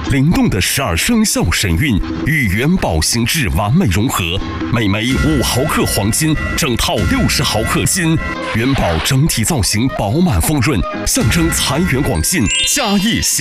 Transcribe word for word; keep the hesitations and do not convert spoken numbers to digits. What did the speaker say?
灵动的十二生肖神韵与元宝形制完美融合，每枚五毫克黄金，整套六十毫克金。元宝整体造型饱满丰润，象征财源广进，家业兴。